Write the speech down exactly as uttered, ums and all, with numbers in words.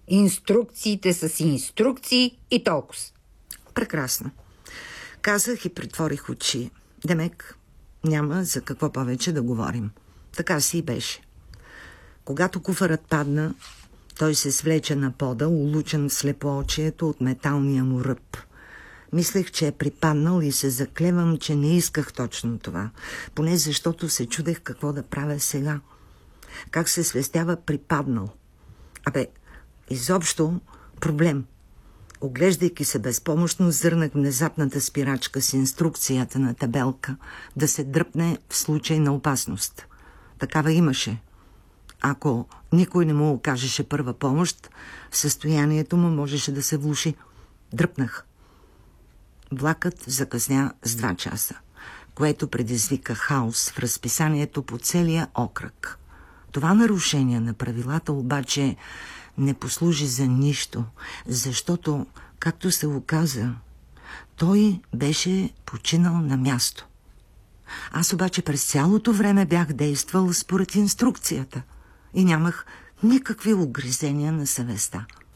Инструкциите са си инструкции и толкова. Прекрасно. Казах и притворих очи. Демек, няма за какво повече да говорим. Така си и беше. Когато куфарът падна, той се свлече на пода, улучен в слепоочието от металния му ръб. Мислех, че е припаднал и се заклевам, че не исках точно това. Поне защото се чудех какво да правя сега. Как се свестява припаднал? Абе, изобщо проблем. Оглеждайки се безпомощно, зърнах внезапната спирачка с инструкцията на табелка да се дръпне в случай на опасност. Такава имаше. Ако никой не му окажеше първа помощ, състоянието му можеше да се влоши. Дръпнах. Влакът закъсня с два часа, което предизвика хаос в разписанието по целия окръг. Това нарушение на правилата обаче не послужи за нищо, защото, както се оказа, той беше починал на място. Аз обаче през цялото време бях действал според инструкцията и нямах никакви угризения на съвестта.